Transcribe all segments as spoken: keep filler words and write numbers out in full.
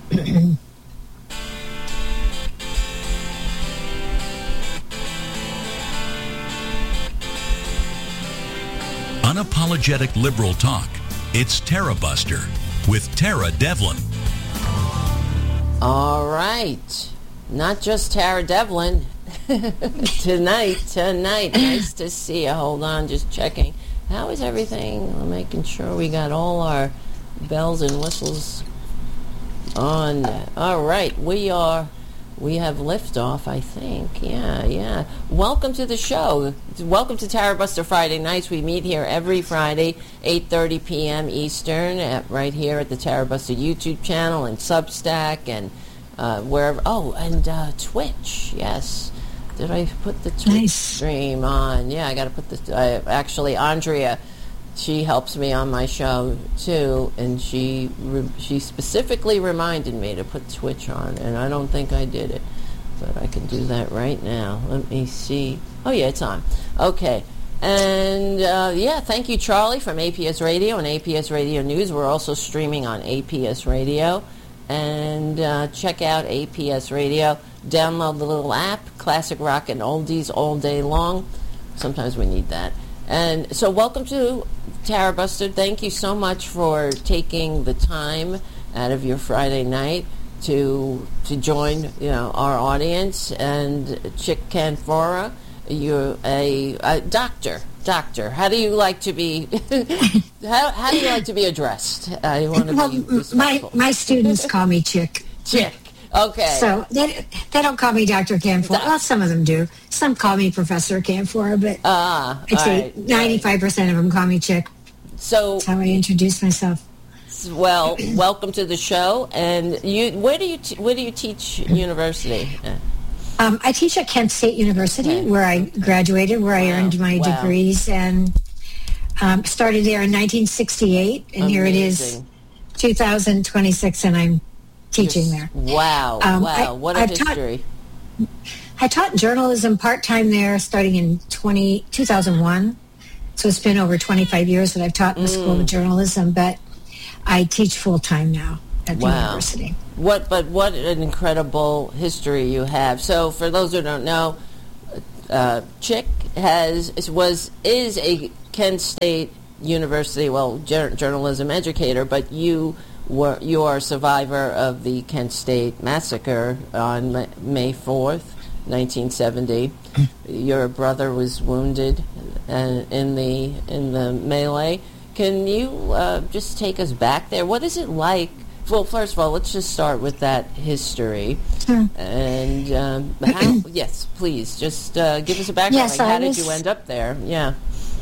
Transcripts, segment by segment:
Unapologetic liberal talk. It's Tara Buster with Tara Devlin. All right. Not just Tara Devlin. tonight, tonight. Nice to see you. Hold on, just checking. How is everything? I'm making sure we got all our bells and whistles on. All right. We are... We have liftoff, I think. Yeah, yeah. Welcome to the show. Welcome to Tara Buster Friday Nights. We meet here every Friday, eight thirty p.m. Eastern, at, right here at the Tara Buster YouTube channel and Substack and uh, wherever. Oh, and uh, Twitch. Yes. Did I put the Twitch nice. stream on? Yeah, I got to put the... Uh, actually, Andrea... She helps me on my show too, and she re- she specifically reminded me to put Twitch on, and I don't think I did it, but I can do that right now. Let me see. Oh yeah, it's on. Okay, and uh, yeah, thank you, Charlie from A P S Radio and A P S Radio News. We're also streaming on A P S Radio, and uh, check out A P S Radio. Download the little app, Classic Rock and Oldies all day long. Sometimes we need that. And so welcome to Tara Buster. Thank you so much for taking the time out of your Friday night to to join, you know, our audience. And Chick Canfora, you're a, a doctor. Doctor, how do you like to be? how how do you like to be addressed? I want to well, be respectful. My my students call me Chick. Chick. Okay. So they, they don't call me Doctor Canfora. Well, some of them do. Some call me Professor Canfora, but ah, I'd say right, ninety-five percent right. of them call me Chick. So that's how I introduce myself. Well, welcome to the show. And you, where do you t- where do you teach university? Um, I teach at Kent State University, okay. where I graduated, where wow. I earned my wow. degrees, and um, started there in nineteen sixty-eight, and Amazing. Here it is, two thousand twenty-six, and I'm teaching Just, there. Wow, um, wow, I, what a I've history. Taught, I taught journalism part-time there starting in twenty, two thousand one. So it's been over twenty-five years that I've taught in the mm. School of Journalism, but I teach full-time now at the wow. university. What, but what an incredible history you have. So for those who don't know, uh, Chick has was is a Kent State University, well, j- journalism educator, but you... Were, you are a survivor of the Kent State massacre on May fourth, nineteen seventy. Your brother was wounded uh, in the in the melee. Can you uh, just take us back there? What is it like? Well, first of all, let's just start with that history. Sure. And um, how? Yes, please, just uh, give us a background. Yes, like, how was, did you end up there? Yeah.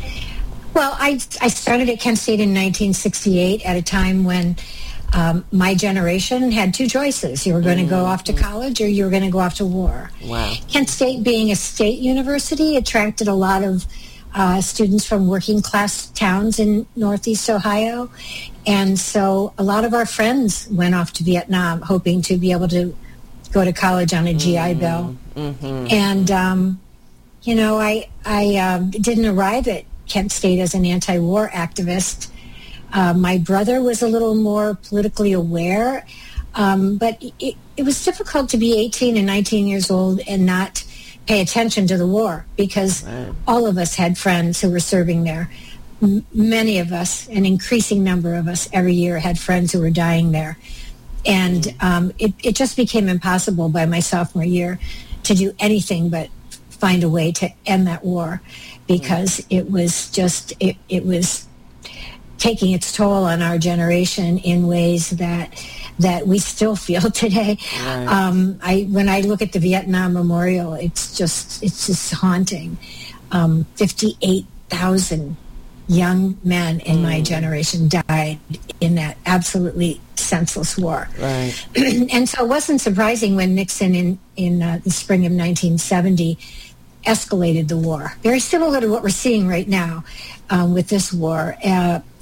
Well, I I started at Kent State in nineteen sixty-eight at a time when. Um, my generation had two choices. You were going to go off to college or you were going to go off to war. Wow. Kent State, being a state university, attracted a lot of uh, students from working class towns in Northeast Ohio. And so a lot of our friends went off to Vietnam hoping to be able to go to college on a G I Bill. Mm-hmm. And, um, you know, I, I um, didn't arrive at Kent State as an anti-war activist. Uh, my brother was a little more politically aware, um, but it, it was difficult to be eighteen and nineteen years old and not pay attention to the war because right. all of us had friends who were serving there. M- many of us, an increasing number of us every year had friends who were dying there. And mm. um, it, it just became impossible by my sophomore year to do anything but find a way to end that war because mm. it was just, it, it was... taking its toll on our generation in ways that that we still feel today. Right. Um, I when I look at the Vietnam Memorial, it's just it's just haunting. Um, fifty-eight thousand young men in mm. my generation died in that absolutely senseless war. Right. And so it wasn't surprising when Nixon in in uh, the spring of nineteen seventy escalated the war. Very similar to what we're seeing right now um, with this war. Uh,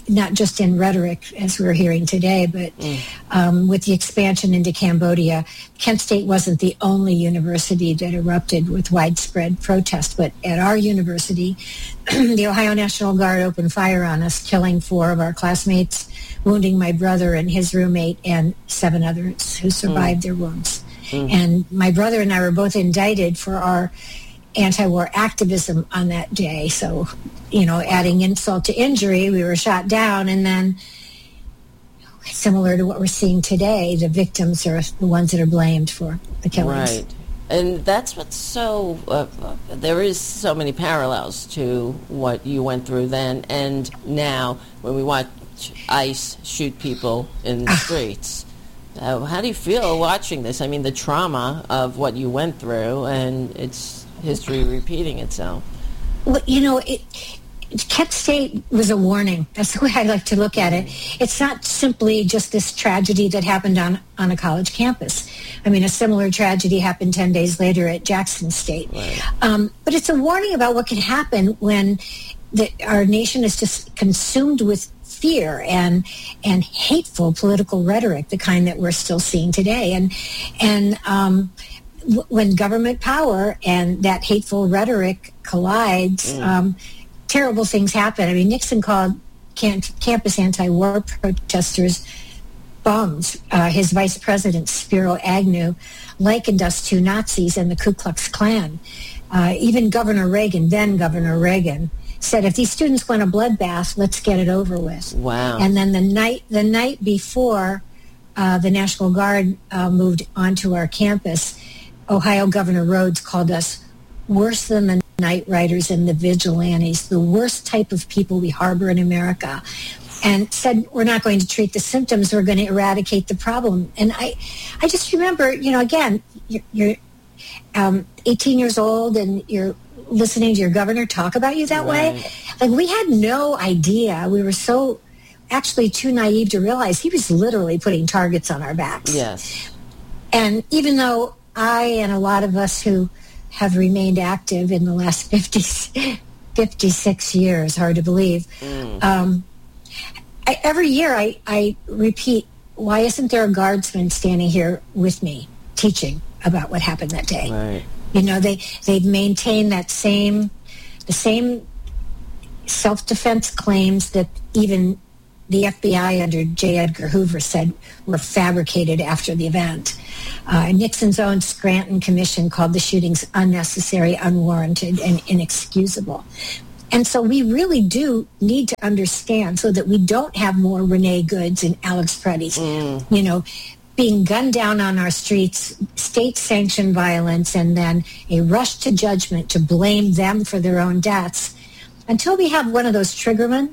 not just in rhetoric, as we're hearing today, but mm. um, with the expansion into Cambodia, Kent State wasn't the only university that erupted with widespread protest. But at our university, the Ohio National Guard opened fire on us, killing four of our classmates, wounding my brother and his roommate and seven others who survived mm. their wounds. Mm. And my brother and I were both indicted for our anti-war activism on that day. So, you know, adding insult to injury, we were shot down, and then similar to what we're seeing today, the victims are the ones that are blamed for the killings. Right. And that's what's so, uh, uh, there is so many parallels to what you went through then and now when we watch ICE shoot people in the streets. Uh, how do you feel watching this? I mean, the trauma of what you went through, and it's history repeating itself. Well, you know, it, Kent State was a warning. That's the way I like to look at it. It's not simply just this tragedy that happened on, on a college campus. I mean, a similar tragedy happened ten days later at Jackson State. Right. Um, but it's a warning about what can happen when the, our nation is just consumed with fear and and hateful political rhetoric, the kind that we're still seeing today. And, and um, w- when government power and that hateful rhetoric collides, mm. um, terrible things happen. I mean, Nixon called camp- campus anti-war protesters bums. Uh, his vice president, Spiro Agnew, likened us to Nazis and the Ku Klux Klan. Uh, even Governor Reagan, then Governor Reagan, said, if these students want a bloodbath, let's get it over with. Wow. And then the night the night before uh, the National Guard uh, moved onto our campus, Ohio Governor Rhodes called us worse than the night riders and the vigilantes, the worst type of people we harbor in America, and said, we're not going to treat the symptoms, we're going to eradicate the problem. And I, I just remember, you know, again, you're, you're um, eighteen years old and you're listening to your governor talk about you that right. way. Like, we had no idea. We were so actually too naive to realize he was literally putting targets on our backs. Yes. And even though I and a lot of us who have remained active in the last fifty, fifty-six years, hard to believe, mm. um, I, every year I, I repeat, why isn't there a guardsman standing here with me teaching about what happened that day? Right. You know, they, they've maintained that same, the same self-defense claims that even the F B I under J. Edgar Hoover said were fabricated after the event. Uh, Nixon's own Scranton Commission called the shootings unnecessary, unwarranted, and inexcusable. And so we really do need to understand so that we don't have more Renee Goods and Alex Preddy's, mm. you know, being gunned down on our streets, state-sanctioned violence, and then a rush to judgment to blame them for their own deaths. Until we have one of those triggermen,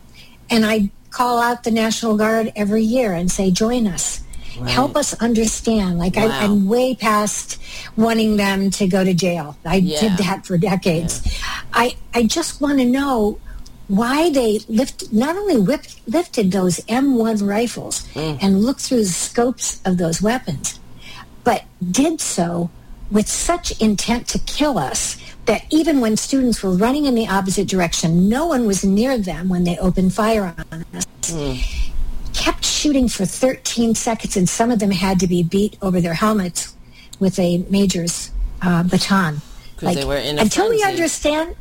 and I call out the National Guard every year and say, join us. Right. Help us understand. Like, wow. I, I'm way past wanting them to go to jail. I yeah. did that for decades. Yeah. I, I just want to know why they lift, not only whipped, lifted those M one rifles mm. and looked through the scopes of those weapons, but did so with such intent to kill us that even when students were running in the opposite direction, no one was near them when they opened fire on us. Mm. Kept shooting for thirteen seconds, and some of them had to be beat over their helmets with a major's uh, baton. Like, they were in a until frenzy. we understand...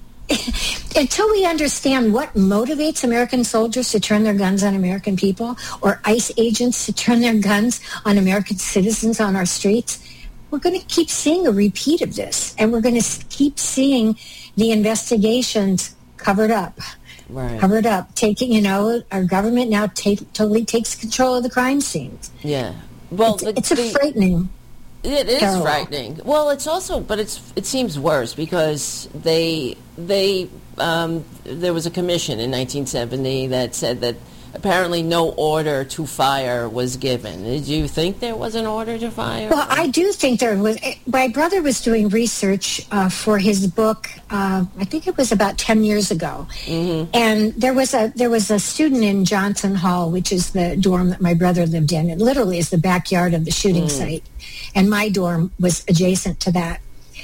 Until we understand what motivates American soldiers to turn their guns on American people, or ICE agents to turn their guns on American citizens on our streets, we're going to keep seeing a repeat of this. And we're going to keep seeing the investigations covered up. Right. Covered up. Taking, you know, our government now take, totally takes control of the crime scenes. Yeah. Well, it's, the, it's a the, frightening... It is Terrible. frightening. Well, it's also, but it's it seems worse because they they um, there was a commission in nineteen seventy that said that apparently no order to fire was given. Did you think there was an order to fire? Well, I do think there was. My brother was doing research uh, for his book. Uh, I think it was about ten years ago, mm-hmm. and there was a there was a student in Johnson Hall, which is the dorm that my brother lived in. It literally is the backyard of the shooting mm. site, and my dorm was adjacent to that.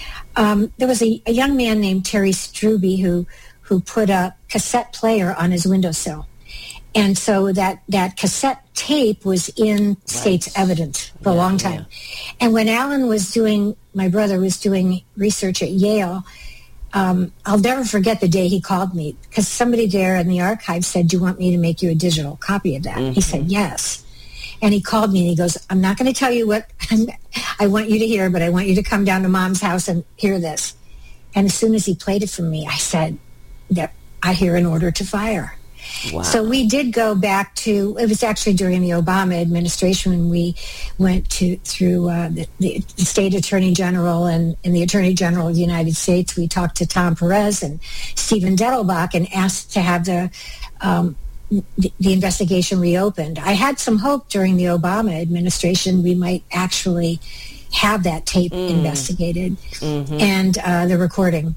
Um, there was a, a young man named Terry Struby who who put a cassette player on his windowsill. And so that, that cassette tape was in state's Right. evidence for a Yeah, long time. And when Alan was doing, my brother was doing research at Yale, um, I'll never forget the day he called me because somebody there in the archive said, do you want me to make you a digital copy of that? Mm-hmm. He said, yes. And he called me and he goes, I'm not going to tell you what I want you to hear, but I want you to come down to Mom's house and hear this. And as soon as he played it for me, I said, that I hear an order to fire. Wow. So we did go back to, it was actually during the Obama administration when we went to through uh, the, the state attorney general and, and the attorney general of the United States. We talked to Tom Perez and Stephen Dettelbach and asked to have the, um, the, the investigation reopened. I had some hope during the Obama administration we might actually have that tape mm. investigated mm-hmm. and uh, the recording.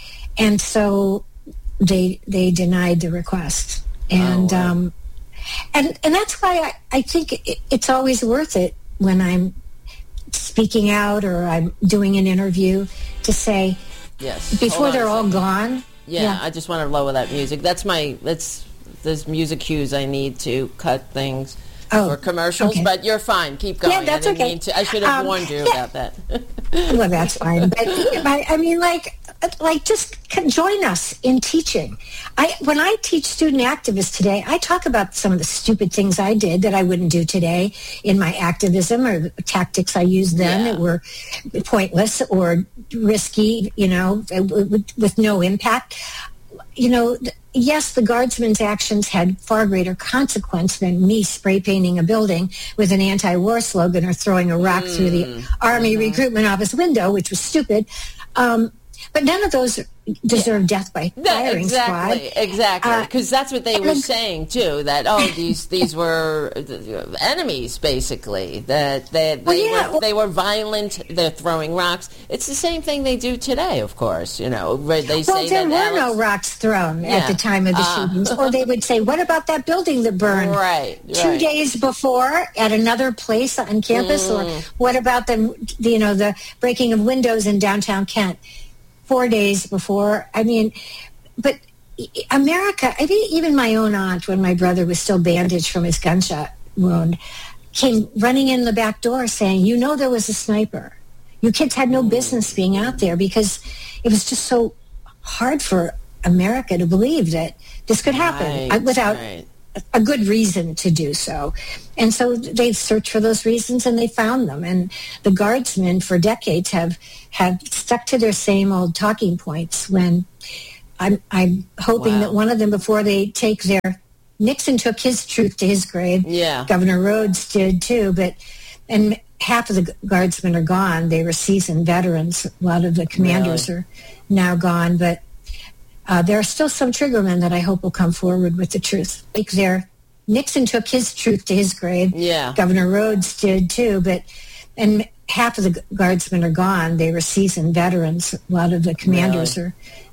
And so they they denied the request. And oh, wow. um, and and that's why I, I think it, it's always worth it when I'm speaking out or I'm doing an interview to say, yes, before they're all gone. Yeah, yeah, I just want to lower that music. That's my, that's, there's music cues I need to cut things oh, for commercials, okay. But you're fine. Keep going. Yeah, that's I didn't okay. mean to, I should have um, warned you yeah. about that. Well, that's fine. But I, I mean, like, like just join us in teaching. I when I teach student activists today, I talk about some of the stupid things I did that I wouldn't do today in my activism or the tactics I used then yeah. that were pointless or risky, you know, with, with no impact. You know, yes, the Guardsmen's actions had far greater consequence than me spray painting a building with an anti-war slogan or throwing a rock mm. through the Army mm-hmm. recruitment office window, which was stupid. Um, but none of those deserve yeah. death by firing exactly, squad. Exactly, because uh, that's what they were and, saying too. That oh, these these were enemies, basically. That they they, well, yeah, were well, they were violent. They're throwing rocks. It's the same thing they do today, of course. You know, they well, say there that were Alex, no rocks thrown yeah. at the time of the uh, shootings, or they would say, "What about that building that burned right, two right. days before at another place on campus?" Mm. Or what about the you know the breaking of windows in downtown Kent? Four days before. I mean, but America, I mean, even my own aunt, when my brother was still bandaged from his gunshot wound, came running in the back door saying, you know, there was a sniper. You kids had no business being out there because it was just so hard for America to believe that this could happen right, without right. a good reason to do so. And so they searched for those reasons and they found them. And the Guardsmen for decades have, have stuck to their same old talking points when I'm, I'm hoping wow. that one of them, before they take their, Nixon took his truth to his grave. Yeah. Governor Rhodes did too, but, and half of the Guardsmen are gone. They were seasoned veterans. A lot of the commanders really? are now gone, but Uh, there are still some triggermen that I hope will come forward with the truth. Like there, Nixon took his truth to his grave. Yeah. Governor Rhodes did too, but and half of the Guardsmen are gone. They were seasoned veterans. A lot of the commanders really? are